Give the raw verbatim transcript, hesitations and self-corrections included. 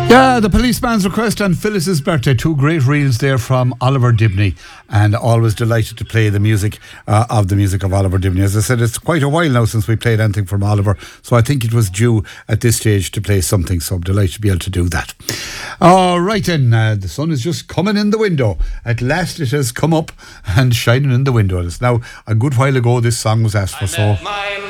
Yeah, the policeman's request and Phyllis's birthday. Two great reels there from Oliver Dibney, and always delighted to play the music uh, of the music of Oliver Dibney. As I said, it's quite a while now since we played anything from Oliver, so I think it was due at this stage to play something, so I'm delighted to be able to do that. All right then, uh, the sun is just coming in the window. At last it has come up and shining in the window. It's now a good while ago this song was asked for, so